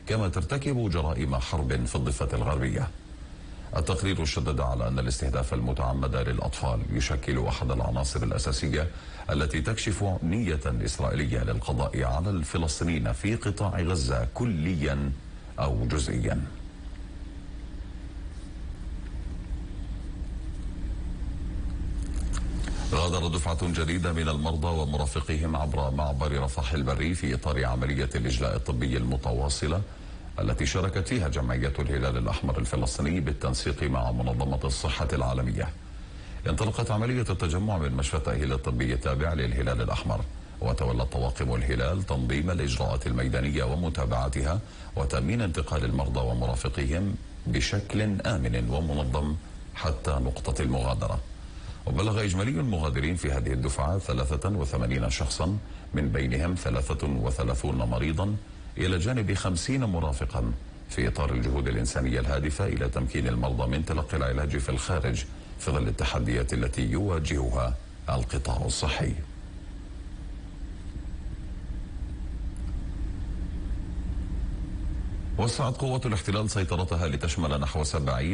كما ترتكب جرائم حرب في الضفة الغربية. التقرير شدد على أن الاستهداف المتعمد للأطفال يشكل أحد العناصر الأساسية التي تكشف نية إسرائيلية للقضاء على الفلسطينيين في قطاع غزة كليا أو جزئيا. غادر دفعة جديدة من المرضى ومرافقيهم عبر معبر رفح البري في إطار عملية الإجلاء الطبي المتواصلة التي شاركت فيها جمعية الهلال الأحمر الفلسطيني بالتنسيق مع منظمة الصحة العالمية. انطلقت عملية التجمع من مشفى التأهيل الطبي التابع للهلال الأحمر، وتولت طواقم الهلال تنظيم الإجراءات الميدانية ومتابعتها وتأمين انتقال المرضى ومرافقيهم بشكل آمن ومنظم حتى نقطة المغادرة. وبلغ إجمالي المغادرين في هذه الدفعة 83 شخصا، من بينهم 33 مريضا إلى جانب 50 مرافقا، في إطار الجهود الإنسانية الهادفة إلى تمكين المرضى من تلقي العلاج في الخارج في ظل التحديات التي يواجهها القطاع الصحي. وسعت قوات الاحتلال سيطرتها لتشمل نحو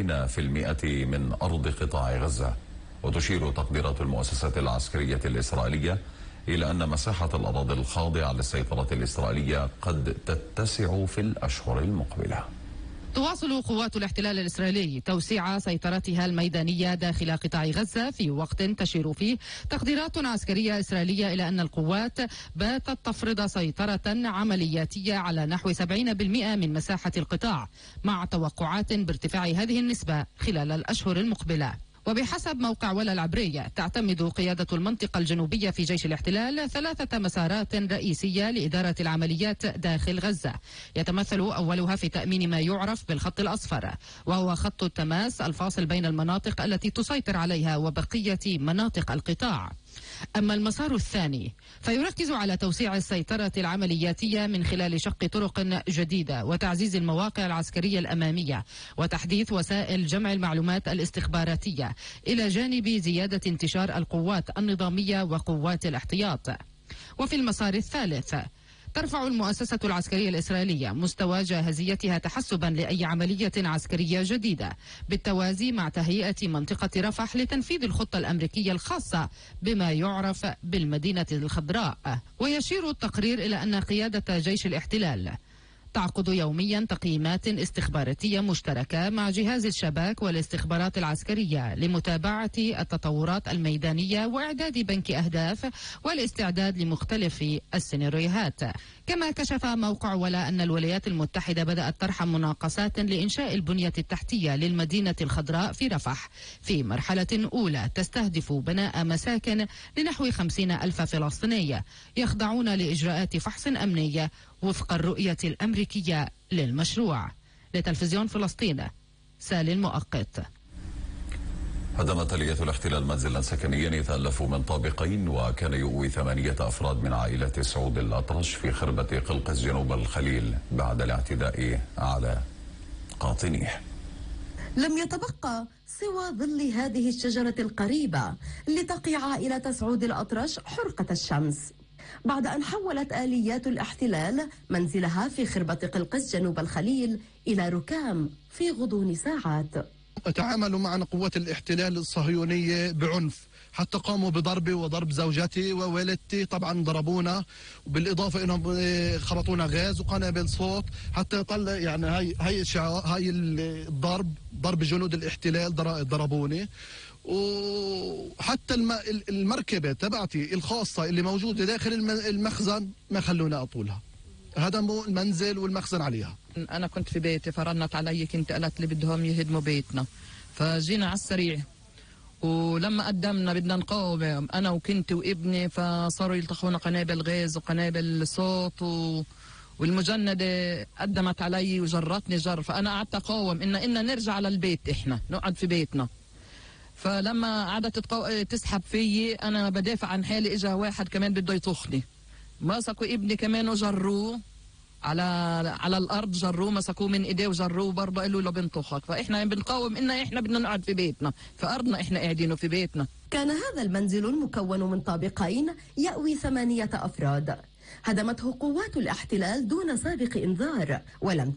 70% من أرض قطاع غزة، وتشير تقديرات المؤسسات العسكرية الإسرائيلية إلى أن مساحة الأراضي الخاضعة للسيطرة الإسرائيلية قد تتسع في الأشهر المقبلة. تواصل قوات الاحتلال الإسرائيلي توسيع سيطرتها الميدانية داخل قطاع غزة في وقت تشير فيه تقديرات عسكرية إسرائيلية إلى أن القوات باتت تفرض سيطرة عملياتية على نحو 70% من مساحة القطاع، مع توقعات بارتفاع هذه النسبة خلال الأشهر المقبلة. وبحسب موقع ولا العبرية تعتمد قيادة المنطقة الجنوبية في جيش الاحتلال 3 مسارات رئيسية لإدارة العمليات داخل غزة، يتمثل أولها في تأمين ما يعرف بالخط الأصفر، وهو خط التماس الفاصل بين المناطق التي تسيطر عليها وبقية مناطق القطاع. أما المسار الثاني فيركز على توسيع السيطرة العملياتية من خلال شق طرق جديدة وتعزيز المواقع العسكرية الأمامية وتحديث وسائل جمع المعلومات الاستخباراتية، إلى جانب زيادة انتشار القوات النظامية وقوات الاحتياط. وفي المسار الثالث ترفع المؤسسة العسكرية الإسرائيلية مستوى جاهزيتها تحسبا لأي عملية عسكرية جديدة، بالتوازي مع تهيئة منطقة رفح لتنفيذ الخطة الأمريكية الخاصة بما يعرف بالمدينة الخضراء. ويشير التقرير إلى أن قيادة جيش الاحتلال تعقد يوميا تقييمات استخباراتية مشتركة مع جهاز الشباك والاستخبارات العسكرية لمتابعة التطورات الميدانية وإعداد بنك أهداف والاستعداد لمختلف السيناريوهات. كما كشف موقع ولا أن الولايات المتحدة بدأت طرح مناقصات لإنشاء البنية التحتية للمدينة الخضراء في رفح في مرحلة أولى تستهدف بناء مساكن لنحو 50,000 فلسطيني يخضعون لإجراءات فحص أمنية وفق الرؤية الأمريكية للمشروع. لتلفزيون فلسطين، سالي المؤقت. هدمت آلية الاحتلال منزلا سكنيا يتألف من طابقين، وكان يؤوي 8 أفراد من عائلة سعود الأطرش في خربة قلقس جنوب الخليل بعد الاعتداء على قاطنيه. لم يتبقى سوى ظل هذه الشجرة القريبة لتقي عائلة سعود الأطرش حرقة الشمس، بعد أن حولت آليات الاحتلال منزلها في خربة قلقس جنوب الخليل إلى ركام في غضون ساعات. تعاملوا معنا قوات الاحتلال الصهيونية بعنف، حتى قاموا بضربي وضرب زوجتي ووالدتي، طبعا ضربونا، وبالإضافة إنهم خبطونا غاز وقنابل صوت حتى يطلع، يعني هاي الضرب، ضرب جنود الاحتلال ضربوني. وحتى المركبة تبعتي الخاصة اللي موجودة داخل المخزن ما خلونا أطولها، هدموا المنزل والمخزن عليها. أنا كنت في بيتي، فرنت علي، كنت قالت لي بدهم يهدموا بيتنا، فجينا على السريع، ولما قدمنا بدنا نقاوم أنا وكنتي وابني، فصاروا يلتقونا قنابل غاز وقنابل صوت والمجندة قدمت علي وجرتني جر، فأنا قعدت أقاوم إن نرجع على البيت، إحنا نقعد في بيتنا. فلما قعدت تسحب فيي أنا بدافع عن حالي، إجا واحد كمان بده يطخني، مسكوا ابني كمان وجروه على الأرض، جروه، مسكوه من إيديه وجروه برضه، قالوا له بنطخك. فإحنا بنقاوم إن إحنا بدنا نقعد في بيتنا، في أرضنا، إحنا قاعدين في بيتنا. كان هذا المنزل المكون من طابقين يأوي 8 أفراد، هدمته قوات الاحتلال دون سابق إنذار، ولم